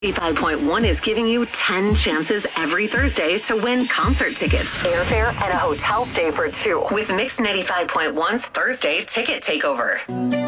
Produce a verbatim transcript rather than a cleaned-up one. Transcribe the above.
eighty-five point one is giving you ten chances every Thursday to win concert tickets, airfare, and a hotel stay for two with Mix ninety-five point one's Thursday Ticket Takeover.